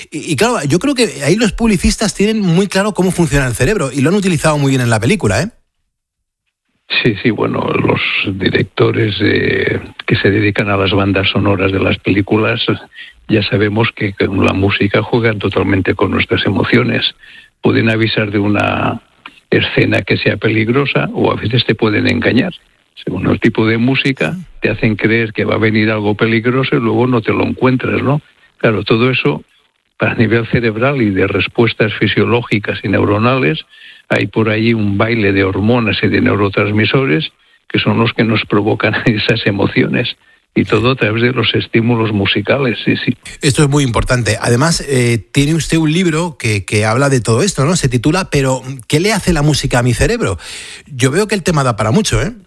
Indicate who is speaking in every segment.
Speaker 1: Y claro, yo creo que ahí los publicistas tienen muy claro cómo funciona el cerebro y lo han utilizado muy bien en la película, ¿eh?
Speaker 2: Sí, bueno, los directores que se dedican a las bandas sonoras de las películas ya sabemos que con la música juegan totalmente con nuestras emociones. Pueden avisar de una escena que sea peligrosa o a veces te pueden engañar. Según el tipo de música, te hacen creer que va a venir algo peligroso y luego no te lo encuentras, ¿no? Claro, todo eso, a nivel cerebral y de respuestas fisiológicas y neuronales, hay por ahí un baile de hormonas y de neurotransmisores que son los que nos provocan esas emociones. Y todo a través de los estímulos musicales, sí.
Speaker 1: Esto es muy importante. Además, tiene usted un libro que habla de todo esto, ¿no? Se titula ¿Pero qué le hace la música a mi cerebro? Yo veo que el tema da para mucho, ¿eh?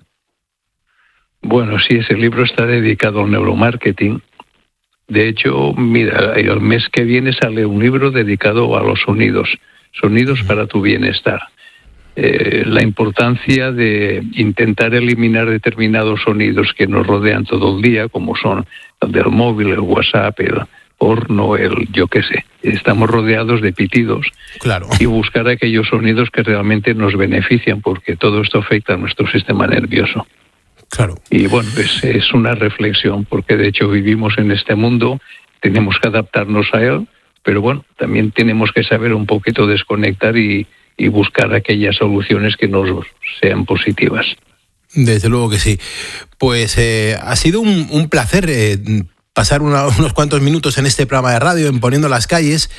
Speaker 2: Bueno, sí, ese libro está dedicado al neuromarketing. De hecho, mira, el mes que viene sale un libro dedicado a los sonidos para tu bienestar. La importancia de intentar eliminar determinados sonidos que nos rodean todo el día, como son el del móvil, el WhatsApp, el porno, yo qué sé. Estamos rodeados de pitidos.
Speaker 1: Claro.
Speaker 2: Y buscar aquellos sonidos que realmente nos benefician, porque todo esto afecta a nuestro sistema nervioso.
Speaker 1: Claro.
Speaker 2: Y bueno, es una reflexión, porque de hecho vivimos en este mundo, tenemos que adaptarnos a él, pero bueno, también tenemos que saber un poquito desconectar y buscar aquellas soluciones que nos sean positivas.
Speaker 1: Desde luego que sí. Pues ha sido un placer pasar unos cuantos minutos en este programa de radio, en Poniendo las Calles.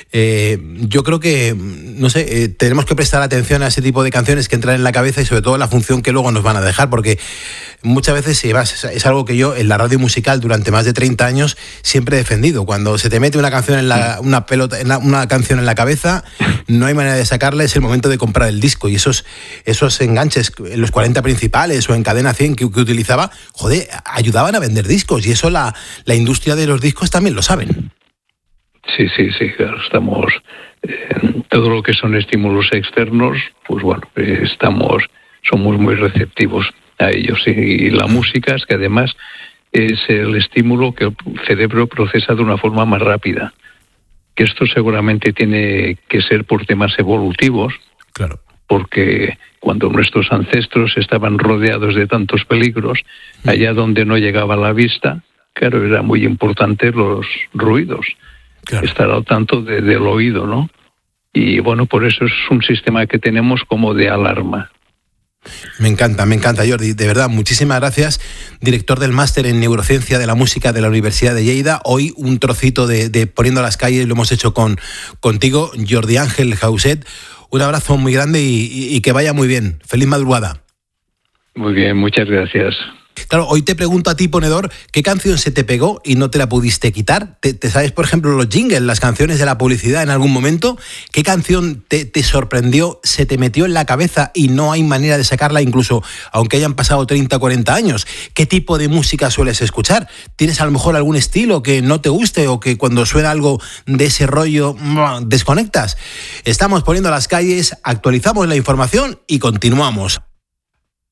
Speaker 1: Yo creo que, no sé, tenemos que prestar atención a ese tipo de canciones que entran en la cabeza y sobre todo la función que luego nos van a dejar, porque muchas veces, y además es algo que yo en la radio musical durante más de 30 años siempre he defendido. Cuando se te mete una canción una canción en la cabeza, no hay manera de sacarla, es el momento de comprar el disco. Y esos enganches en los 40 principales o en Cadena 100 que utilizaba, joder, ayudaban a vender discos, y eso la industria de los discos también lo saben.
Speaker 2: Sí, claro, estamos todo lo que son estímulos externos, pues bueno, somos muy receptivos a ellos. Y la música es que además es el estímulo que el cerebro procesa de una forma más rápida. Que esto seguramente tiene que ser por temas evolutivos.
Speaker 1: Claro.
Speaker 2: Porque cuando nuestros ancestros estaban rodeados de tantos peligros, allá donde no llegaba la vista, claro, era muy importante los ruidos. Claro. Estar al tanto del oído, ¿no? Y bueno, por eso es un sistema que tenemos como de alarma.
Speaker 1: Me encanta, Jordi. De verdad, muchísimas gracias. Director del Máster en Neurociencia de la Música de la Universidad de Lleida. Hoy un trocito de Poniendo las Calles lo hemos hecho contigo, Jordi Ángel Jauset. Un abrazo muy grande y que vaya muy bien. Feliz madrugada.
Speaker 2: Muy bien, muchas gracias.
Speaker 1: Claro, hoy te pregunto a ti, ponedor, ¿qué canción se te pegó y no te la pudiste quitar? ¿Te sabes, por ejemplo, los jingles, las canciones de la publicidad en algún momento? ¿Qué canción te sorprendió, se te metió en la cabeza y no hay manera de sacarla, incluso aunque hayan pasado 30 o 40 años? ¿Qué tipo de música sueles escuchar? ¿Tienes a lo mejor algún estilo que no te guste o que cuando suena algo de ese rollo desconectas? Estamos Poniendo las Calles, actualizamos la información y continuamos.